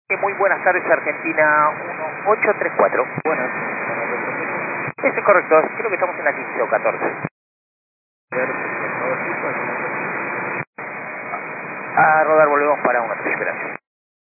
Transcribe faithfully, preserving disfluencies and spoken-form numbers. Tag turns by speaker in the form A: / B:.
A: Muy buenas tardes, Argentina uno ocho tres cuatro.
B: Buenas.
A: Eso es correcto, creo que estamos en la quince o catorce. A rodar, volvemos para una esperación.